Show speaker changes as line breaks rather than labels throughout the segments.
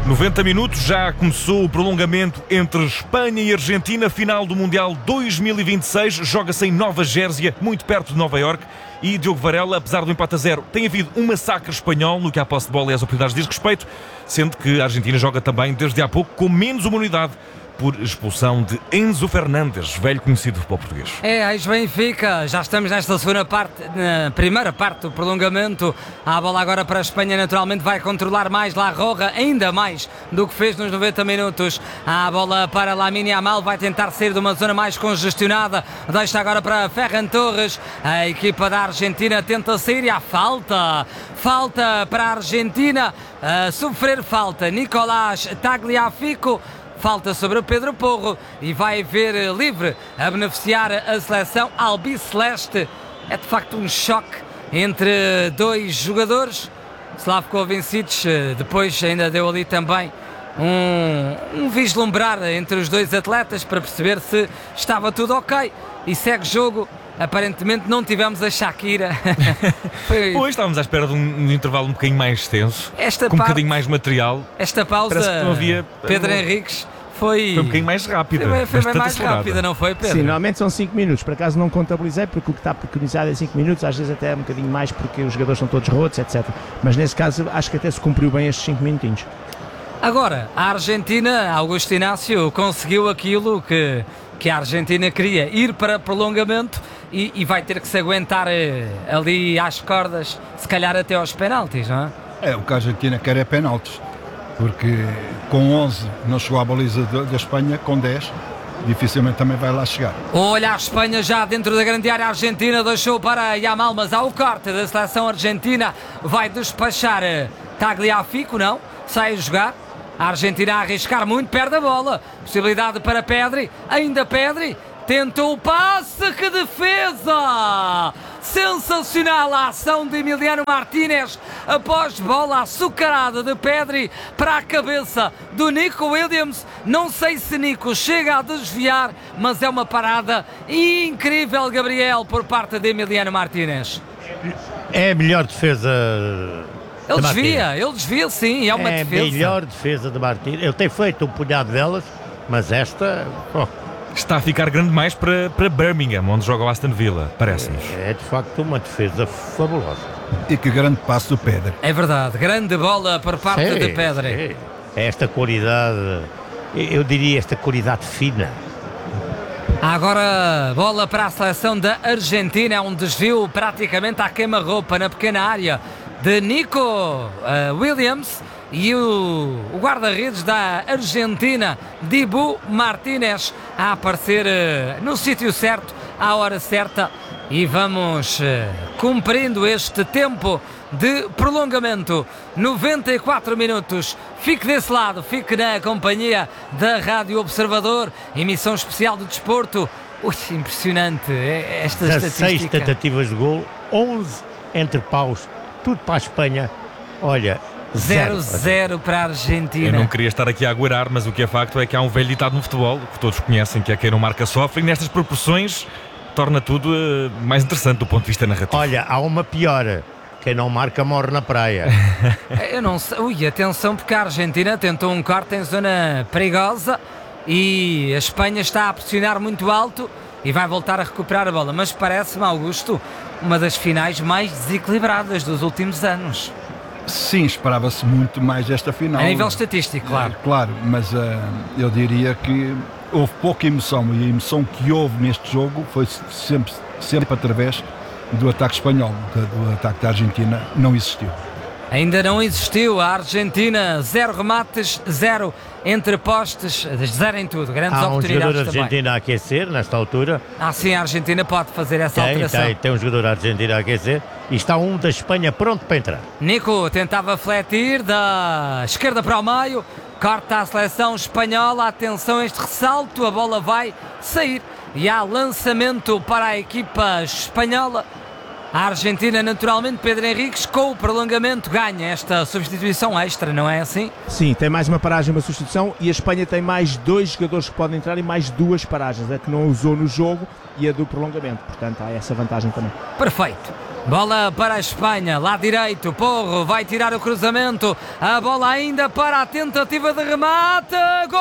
90 minutos, já começou o prolongamento entre Espanha e Argentina, final do Mundial 2026, joga-se em Nova Jérzia, muito perto de Nova Iorque, e Diogo Varela, apesar do empate a 0, tem havido um massacre espanhol no que à posse de bola e às oportunidades diz respeito, sendo que a Argentina joga também desde há pouco com menos uma unidade, por expulsão de Enzo Fernandes, velho conhecido do futebol português.
Ex-Benfica, já estamos nesta segunda parte, na primeira parte do prolongamento. A bola agora para a Espanha, naturalmente vai controlar mais La Roja, ainda mais do que fez nos 90 minutos. A bola para Lamine Yamal, vai tentar sair de uma zona mais congestionada, deixa agora para Ferran Torres. A equipa da Argentina tenta sair e há falta para a Argentina, sofrer falta. Nicolás Tagliafico, falta sobre o Pedro Porro e vai ver livre a beneficiar a seleção albiceleste. É de facto um choque entre dois jogadores. Slavko Vincic depois ainda deu ali também um vislumbrar entre os dois atletas para perceber se estava tudo ok e segue jogo. Aparentemente não tivemos a Shakira.
Hoje estávamos à espera de um intervalo um bocadinho mais extenso, com um bocadinho mais material.
Esta pausa,
não havia...
Pedro Henriques, foi
um bocadinho mais rápida.
Foi bem mais rápida, não foi, Pedro?
Sim, normalmente são 5 minutos. Por acaso não contabilizei, porque o que está preconizado é 5 minutos, às vezes até é um bocadinho mais, porque os jogadores são todos rotos, etc. Mas nesse caso acho que até se cumpriu bem estes 5 minutinhos.
Agora, a Argentina, Augusto Inácio, conseguiu aquilo que a Argentina queria, ir para prolongamento e vai ter que se aguentar ali às cordas, se calhar até aos penaltis, não é?
É, o que a Argentina quer é penaltis, porque com 11 não chegou à baliza da Espanha, com 10 dificilmente também vai lá chegar.
Olha a Espanha já dentro da grande área. A Argentina deixou para Yamal, mas há o corte da seleção argentina, vai despachar Tagliafico, não, sai a jogar. A Argentina a arriscar muito, perde a bola. Possibilidade para Pedri, ainda Pedri, tentou o passe, que defesa! Sensacional a ação de Emiliano Martínez após bola açucarada de Pedri para a cabeça do Nico Williams. Não sei se Nico chega a desviar, mas é uma parada incrível, Gabriel, por parte de Emiliano Martínez.
É a melhor defesa.
Ele desvia sim, é uma defesa.
É a melhor defesa de Martínez. Ele tem feito um punhado delas, mas esta...
Está a ficar grande mais para Birmingham, onde joga o Aston Villa, parece-nos.
É de facto uma defesa fabulosa.
E que grande passo do Pedri.
É verdade, grande bola por parte de Pedri.
Esta qualidade, eu diria esta qualidade fina.
Agora bola para a seleção da Argentina, é um desvio praticamente à queima-roupa na pequena área de Nico Williams e o guarda-redes da Argentina, Dibu Martínez, a aparecer no sítio certo, à hora certa, e vamos cumprindo este tempo de prolongamento. 94 minutos. Fique desse lado, fique na companhia da Rádio Observador, emissão especial de desporto. Ui, impressionante esta estatística.
6 tentativas de gol, 11 entre paus, tudo para a Espanha. Olha,
0-0 para a Argentina.
Eu não queria estar aqui a aguardar, mas o que é facto é que há um velho ditado no futebol, que todos conhecem, que é quem não marca sofre, e nestas proporções torna tudo mais interessante do ponto de vista narrativo.
Olha, há uma pior: quem não marca morre na praia.
Eu não sei. Ui, atenção, porque a Argentina tentou um corte em zona perigosa e a Espanha está a pressionar muito alto e vai voltar a recuperar a bola, mas parece-me, Augusto, uma das finais mais desequilibradas dos últimos anos.
Sim, esperava-se muito mais esta final.
A nível estatístico, claro.
Claro, mas eu diria que houve pouca emoção, e a emoção que houve neste jogo foi sempre através do ataque espanhol. Do ataque da Argentina não existiu.
Ainda não existiu. A Argentina, 0 remates, 0 entre postes, 0 em tudo. Grandes
há um
oportunidades
jogador
também.
argentino a aquecer nesta altura.
Sim, a Argentina pode fazer essa alteração.
Tem um jogador argentino a aquecer e está um da Espanha pronto para entrar.
Nico tentava fletir da esquerda para o meio, corta a seleção espanhola. Atenção a este ressalto, a bola vai sair e há lançamento para a equipa espanhola. A Argentina, naturalmente, Pedro Henriques, com o prolongamento, ganha esta substituição extra, não é assim?
Sim, tem mais uma paragem, uma substituição, e a Espanha tem mais 2 jogadores que podem entrar e mais 2 paragens, a que não usou no jogo e a do prolongamento. Portanto, há essa vantagem também.
Perfeito. Bola para a Espanha, lado direito, Porro vai tirar o cruzamento, a bola ainda para a tentativa de remate,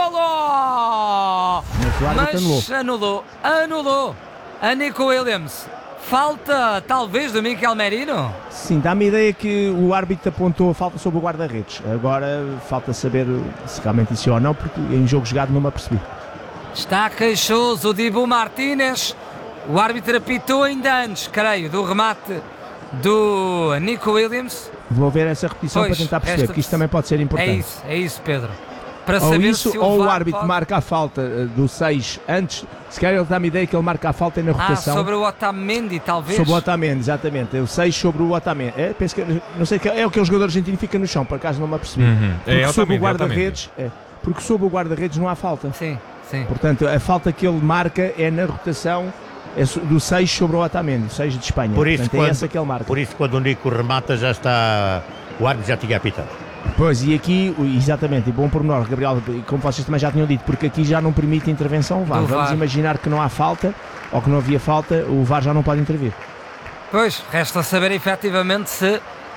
golo! Mas anulou a Nico Williams. Falta talvez do Mikel Merino?
Sim, dá-me a ideia que o árbitro apontou a falta sobre o guarda-redes. Agora falta saber se realmente isso é ou não, porque em jogo jogado não me apercebi.
Está queixoso o Dibu Martínez. O árbitro apitou ainda antes, creio, do remate do Nico Williams.
Vou ver essa repetição para tentar perceber, porque isto também pode ser importante.
É isso, Pedro. Para
ou
saber
isso,
se
ou o
VAR
árbitro
pode...
marca a falta do 6 antes. Se calhar ele dá-me a ideia que ele marca a falta na rotação.
Sobre o Otamendi, talvez.
Sobre o Otamendi, exatamente. O 6 sobre o Otamendi. Penso que, não sei, é o que o jogador argentino fica no chão, por acaso não me apercebi. Porque sobre o guarda-redes, porque sobre o guarda-redes não há falta.
Sim.
Portanto, a falta que ele marca é na rotação do 6 sobre o Otamendi, o 6 de Espanha.
Por isso,
portanto, é essa que ele marca.
Por isso, quando o Nico remata, já está. O árbitro já tinha apitado.
Pois, e aqui, exatamente, e bom pormenor, Gabriel, como vocês também já tinham dito, porque aqui já não permite intervenção VAR. Vamos imaginar que não há falta, ou que não havia falta, o VAR já não pode intervir.
Pois, resta saber efetivamente se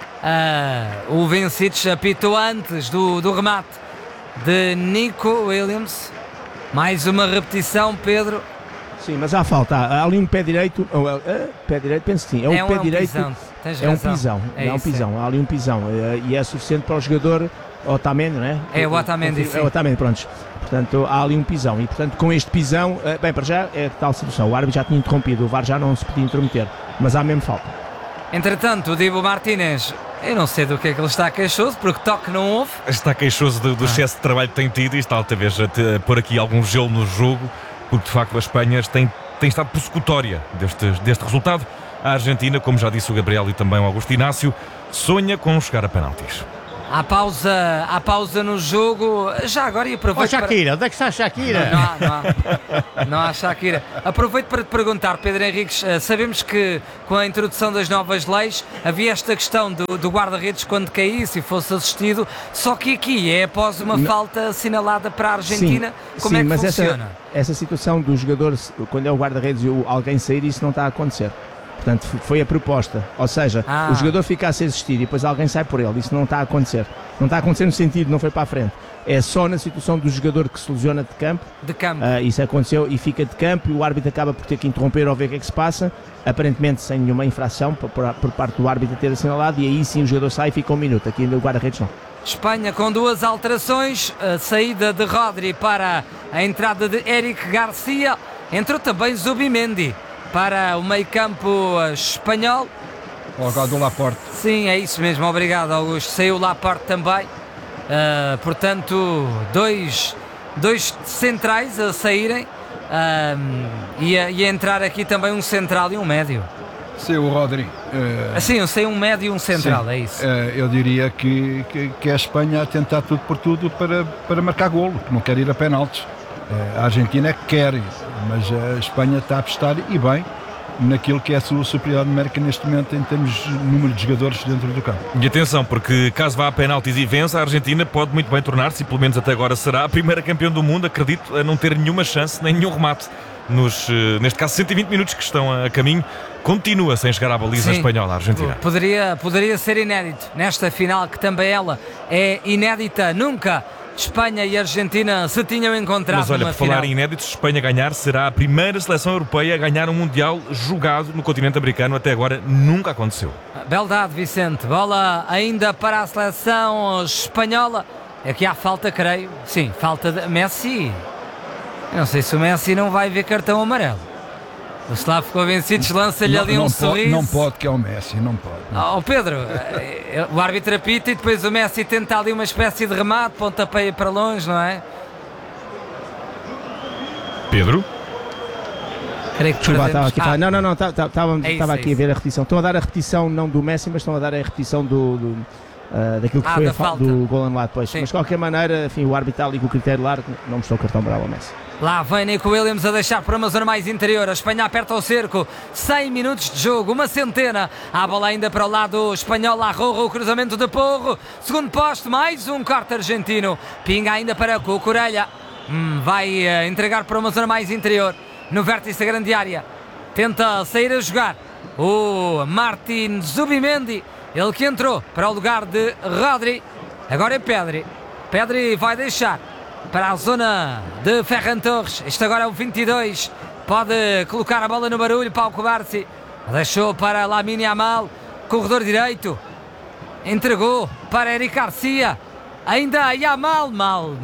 o Vincic apitou antes do remate de Nico Williams. Mais uma repetição, Pedro.
Sim, mas há falta, há ali um pé direito, penso que sim, é um pé direito.
Pisão.
É um pisão, um pisão, há ali um pisão e é suficiente para o jogador Otamendi, não é?
É o Otamendi, sim.
É o Otamendi, pronto. Portanto, há ali um pisão e, portanto, com este pisão, bem, para já é tal situação. O árbitro já tinha interrompido, o VAR já não se podia intrometer, mas há mesmo falta.
Entretanto, o Dibu Martínez, eu não sei do que é que ele está queixoso, porque toque não houve.
Está queixoso do excesso de trabalho que tem tido e está talvez a pôr aqui algum gelo no jogo, porque de facto a Espanha tem estado persecutória deste resultado. A Argentina, como já disse o Gabriel e também o Augusto Inácio, sonha com chegar a penaltis.
Há pausa no jogo. Já agora e aproveito.
Shakira, onde é que está a Shakira?
Não há Shakira. Aproveito para te perguntar, Pedro Henriques. Sabemos que com a introdução das novas leis havia esta questão do guarda-redes quando caísse e fosse assistido. Só que aqui é após uma falta assinalada para a Argentina. Como é que funciona?
Essa situação do jogador, quando é o guarda-redes e alguém sair, isso não está a acontecer. Portanto, foi a proposta. Ou seja, o jogador fica a ser assistido e depois alguém sai por ele. Isso não está a acontecer. Não está a acontecer no sentido, não foi para a frente. É só na situação do jogador que se lesiona de campo. Isso aconteceu e fica de campo e o árbitro acaba por ter que interromper ou ver o que é que se passa. Aparentemente sem nenhuma infração por parte do árbitro ter assinalado e aí sim o jogador sai e fica um minuto. Aqui ainda o guarda-redes não.
Espanha com duas alterações. A saída de Rodri para a entrada de Eric Garcia. Entrou também Zubimendi para o meio-campo espanhol.
O lugar do Laporte.
Sim, é isso mesmo, obrigado Augusto. Saiu o Laporte também. Portanto, dois centrais a saírem e a entrar aqui também um central e um médio.
Saiu o Rodri.
Saiu um médio e um central,
sim,
é isso.
Eu diria que a Espanha a tentar tudo por tudo para marcar golo, que não quer ir a penaltis. A Argentina quer, mas a Espanha está a apostar e bem naquilo que é a sua superioridade numérica neste momento em termos de número de jogadores dentro do campo.
E atenção, porque caso vá a penaltis e vença, a Argentina pode muito bem tornar-se, e pelo menos até agora será, a primeira campeã do mundo, acredito, a não ter nenhuma chance, nem nenhum remate. Neste caso 120 minutos que estão a caminho, continua sem chegar à baliza espanhola a Argentina.
Poderia ser inédito nesta final, que também ela é inédita. Nunca Espanha e Argentina se tinham encontrado.
Mas olha,
numa
por falar
final.
em inéditos, Espanha ganhar será a primeira seleção europeia a ganhar um Mundial jogado no continente americano. Até agora nunca aconteceu.
Beldade, Vicente. Bola ainda para a seleção espanhola. Aqui há falta, creio. Sim, falta de Messi. Eu não sei se o Messi não vai ver cartão amarelo. O Slavko Vincic lança-lhe ali um sorriso.
Não pode, que é o Messi, não pode.
Não. Pedro, o árbitro apita e depois o Messi tenta ali uma espécie de remate, pontapé para longe, não é?
Pedro?
Creio que
estava aqui a falar. Não, estava aqui a ver a repetição. Estão a dar a repetição não do Messi, mas estão a dar a repetição daquilo que foi a falta do gol anulado depois. Mas de qualquer maneira, enfim, o árbitro está ali com o critério largo, não mostrou o cartão bravo ao Messi.
Lá vem Nico Williams a deixar para uma zona mais interior. A Espanha aperta o cerco. 100 minutos de jogo, uma centena. A bola ainda para o lado espanhol. La Roja, o cruzamento de Porro. Segundo poste, mais um corte argentino. Pinga ainda para Cucurella. Vai entregar para uma zona mais interior. No vértice da grande área. Tenta sair a jogar. o Martin Zubimendi, ele que entrou para o lugar de Rodri. Agora é Pedri. Pedri vai deixar para a zona de Ferran Torres. Este agora é o 22. Pode colocar a bola no barulho para o Cubarsí. Deixou para Lamine Yamal. Corredor direito. Entregou para Eric Garcia. Ainda Yamal. Mal.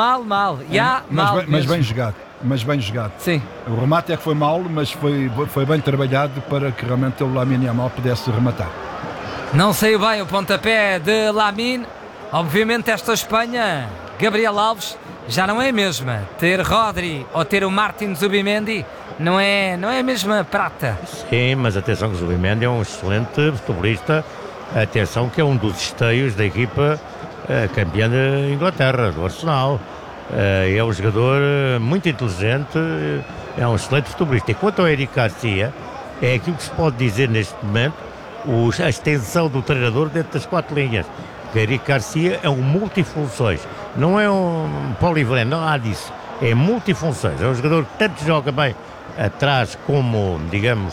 Mas bem jogado. Mas bem jogado.
Sim.
O remate é que foi mau, mas foi bem trabalhado para que realmente o Lamine Yamal pudesse rematar.
Não saiu bem o pontapé de Lamine. Obviamente esta Espanha, Gabriel Alves, já não é a mesma. Ter Rodri ou ter o Martin Zubimendi não é a mesma prata.
Sim, mas atenção que o Zubimendi é um excelente futebolista. Atenção que é um dos esteios da equipa campeã da Inglaterra, do Arsenal. É um jogador muito inteligente, é um excelente futebolista. E quanto ao Eric Garcia, é aquilo que se pode dizer neste momento, a extensão do treinador dentro das 4 linhas. O Eric Garcia é um multifunções, não é um polivalente, não há disso, é multifunções. É um jogador que tanto joga bem atrás como, digamos,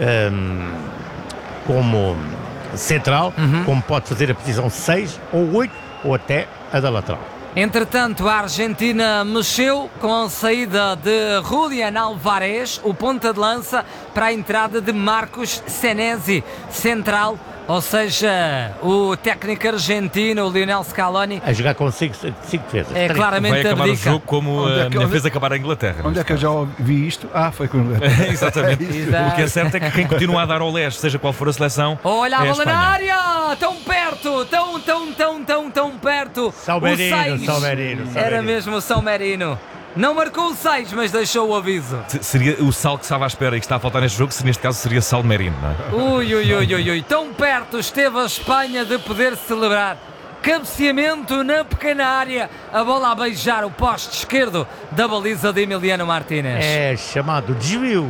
como central, como pode fazer a posição 6 ou 8 ou até a da lateral.
Entretanto, a Argentina mexeu com a saída de Julián Álvarez, o ponta de lança, para a entrada de Marcos Senesi, central. Ou seja, o técnico argentino, o Lionel Scaloni,
a jogar com 5 defesas.
É claramente
vai acabar
abdica.
o jogo como fez acabar a Inglaterra.
Onde é que eu já ouvi isto? Foi com a Inglaterra.
Exatamente.
Exato.
O que é certo é que quem continua a dar ao leste, seja qual for a seleção,
olha a
é
bola na
Espanha.
área! Tão perto! Tão perto!
São Merino,
O 6.
São Merino.
Era mesmo o São Merino. Não marcou o 6, mas deixou o aviso.
Seria o sal que estava à espera e que está a faltar neste jogo, se neste caso seria sal merino, não é?
Ui. Tão perto esteve a Espanha de poder celebrar. Cabeceamento na pequena área. A bola a beijar o poste esquerdo da baliza de Emiliano Martínez.
É chamado desvio,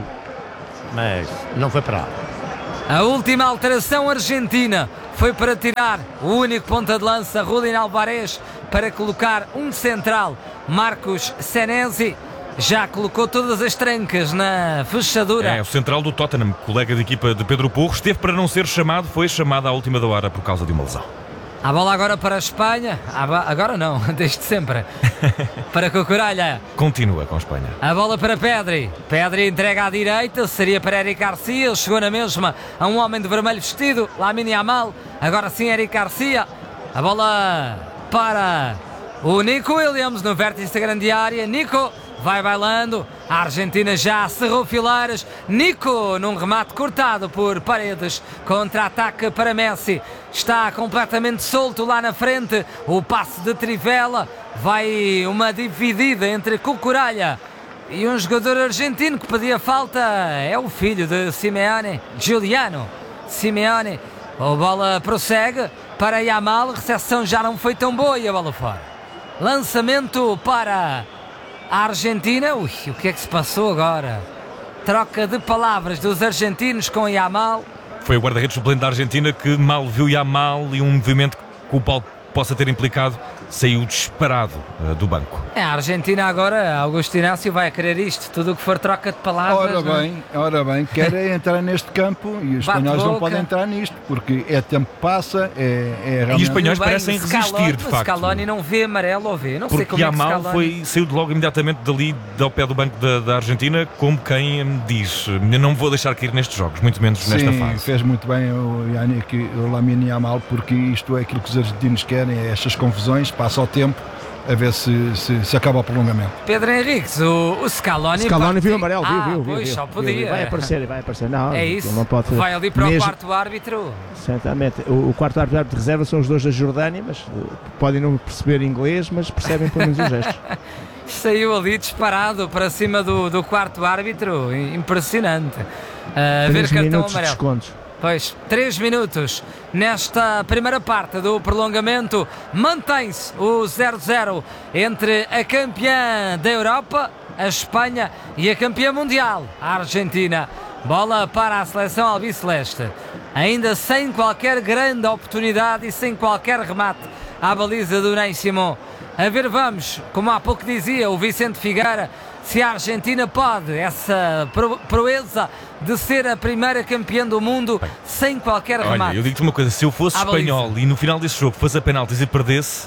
mas não foi para lá.
A última alteração argentina foi para tirar o único ponta de lança, Julián Álvarez, para colocar um central, Marcos Senesi. Já colocou todas as trancas na fechadura.
É, o central do Tottenham, colega de equipa de Pedro Porro, esteve para não ser chamado, foi chamado à última da hora por causa de uma lesão.
A bola agora para a Espanha. Agora não, desde sempre. Para Cucurella.
Continua com a Espanha.
A bola para Pedri. Pedri entrega à direita, seria para Eric Garcia. Chegou na mesma a um homem de vermelho vestido, Lamine Yamal. Agora sim Eric Garcia. A bola para o Nico Williams no vértice da grande área. Nico vai bailando. A Argentina já cerrou fileiras. Nico num remate cortado por Paredes. Contra-ataque para Messi. Está completamente solto lá na frente. O passe de Trivela. Vai uma dividida entre Cucurella e um jogador argentino que pedia falta. É o filho de Simeone, Giuliano Simeone. A bola prossegue para Yamal. A recepção já não foi tão boa e a bola fora. Lançamento para a Argentina. Ui, o que é que se passou agora? Troca de palavras dos argentinos com Yamal.
Foi o guarda-redes suplente da Argentina que mal viu Yamal e um movimento que o Paulo possa ter implicado, saiu disparado do banco.
A Argentina agora, Augusto Inácio, vai querer isto, tudo o que for troca de palavras.
Ora bem, querem entrar neste campo e os espanhóis não podem entrar nisto, porque tempo que passa,
E os espanhóis parecem resistir, de facto.
Scaloni não vê amarelo ou vê? Não sei
porque
como
Yamal
é que
saiu logo imediatamente dali, ao pé do banco da Argentina, como quem diz, não vou deixar cair nestes jogos, muito menos nesta fase.
Fez muito bem o Lamine Yamal, porque isto é aquilo que os argentinos querem, é estas confusões, passa o tempo a ver se acaba o prolongamento.
Pedro Henriques, o Scaloni
viu amarelo, viu.
Pois, só podia.
Vai aparecer. Não,
é isso,
não pode fazer.
vai ali para o quarto árbitro.
Certamente. O quarto árbitro de reserva são os dois da Jordânia, mas podem não perceber inglês, mas percebem pelo menos os gestos.
Saiu ali disparado para cima do quarto árbitro, impressionante. A ver cartão amarelo.
Descontos.
Pois, 3 minutos nesta primeira parte do prolongamento. Mantém-se o 0-0 entre a campeã da Europa, a Espanha, e a campeã mundial, a Argentina. Bola para a seleção albiceleste. Ainda sem qualquer grande oportunidade e sem qualquer remate à baliza do Ney Simón. A ver, vamos, como há pouco dizia o Vicente Figueira, se a Argentina pode essa proeza de ser a primeira campeã do mundo sem qualquer remate.
Olha, eu digo-te uma coisa, se eu fosse espanhol e no final desse jogo fosse a penaltis e perdesse,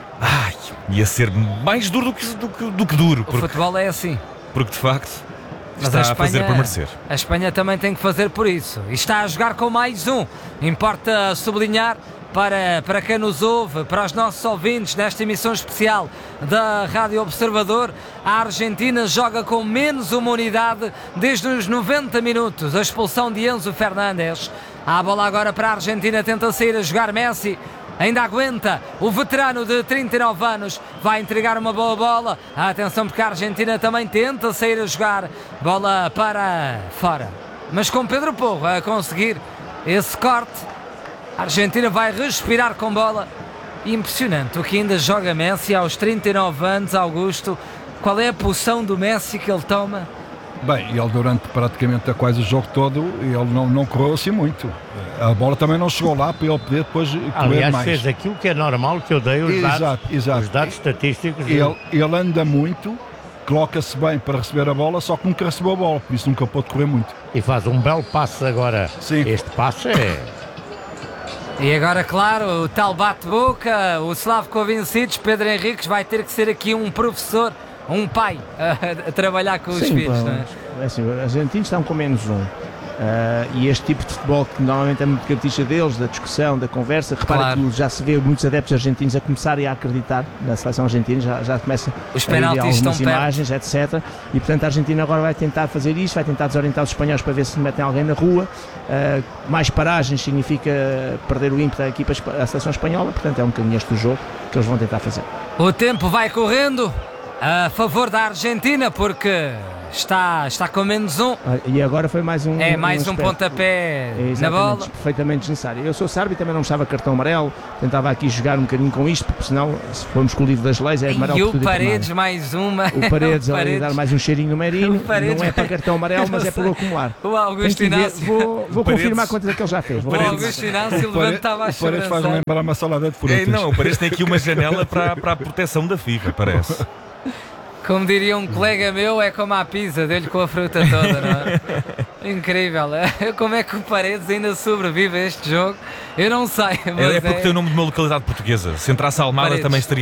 ia ser mais duro do que duro.
O futebol é assim.
Porque de facto
Mas
está a fazer para merecer.
A Espanha também tem que fazer por isso. E está a jogar com mais um. Importa sublinhar para quem nos ouve, para os nossos ouvintes nesta emissão especial da Rádio Observador, a Argentina joga com menos uma unidade desde os 90 minutos. A expulsão de Enzo Fernandes. A bola agora para a Argentina, tenta sair a jogar Messi. Ainda aguenta o veterano de 39 anos, vai entregar uma boa bola. Atenção, porque a Argentina também tenta sair a jogar. Bola para fora, mas com Pedro Porro a conseguir esse corte. A Argentina vai respirar com bola. Impressionante o que ainda joga Messi aos 39 anos. Augusto, qual é a posição do Messi que ele toma?
Bem, ele durante praticamente quase o jogo todo, ele não correu assim muito. A bola também não chegou lá para ele poder depois correr mais.
Fez aquilo que é normal, que eu dei os dados estatísticos.
Ele anda muito, coloca-se bem para receber a bola, só que nunca recebeu a bola, por isso nunca pôde correr muito.
E faz um belo passe agora.
Sim.
Este passe é...
E agora, claro, o tal bate-boca, o Slavko Vincic, Pedro Henriques vai ter que ser aqui um professor, um pai, a trabalhar com os filhos, não é?
É assim, os argentinos estão com menos um. E este tipo de futebol que normalmente é muito característica deles, da discussão, da conversa, repara que já se vê muitos adeptos argentinos a começarem a acreditar na seleção argentina, já começa
os
a ver algumas
estão
imagens,
perto.
etc. E portanto a Argentina agora vai tentar fazer isto, vai tentar desorientar os espanhóis para ver se metem alguém na rua. Mais paragens significa perder o ímpeto da seleção espanhola, portanto é um bocadinho este o jogo que eles vão tentar fazer.
O tempo vai correndo a favor da Argentina, porque está com menos um.
E agora foi mais um.
Mais um pontapé na bola.
Perfeitamente desnecessário. Eu sou árbitro, também não gostava cartão amarelo. Tentava aqui jogar um bocadinho com isto, porque senão, se formos com o livro das leis, é amarelo.
E o Paredes, mais uma.
O Paredes ali dar mais um cheirinho no Meirinho. Não é para cartão amarelo, mas é para o acumular.
O Augusto Inácio.
Vou confirmar quantas é que ele já fez.
O Augusto Inácio levantava a
sobrancelha. O Paredes faz lembrar uma salada de frutas.
Não, o Paredes tem aqui uma janela para a proteção da FIFA, parece.
Como diria um colega meu, é como a pizza, deu-lhe com a fruta toda, não é? Incrível. Como é que o Paredes ainda sobrevive a este jogo? Eu não sei. Mas
é porque tem o nome de uma localidade portuguesa. Se entrasse a Almada também estaria